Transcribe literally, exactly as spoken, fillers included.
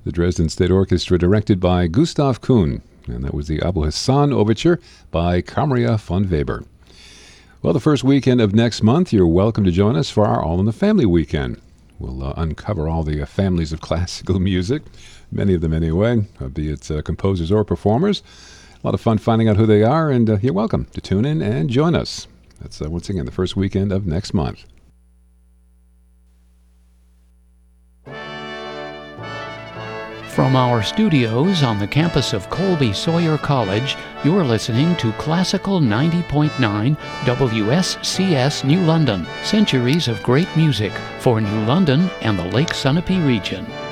the Dresden State Orchestra, directed by Gustav Kuhn. And that was the Abu Hassan Overture by Kamaria von Weber. Well, the first weekend of next month, you're welcome to join us for our All in the Family weekend. We'll uh, uncover all the uh, families of classical music, many of them anyway, uh, be it uh, composers or performers. A lot of fun finding out who they are, and uh, you're welcome to tune in and join us. That's uh, once again the first weekend of next month. From our studios on the campus of Colby Sawyer College, you're listening to Classical ninety point nine W S C S New London, centuries of great music for New London and the Lake Sunapee region.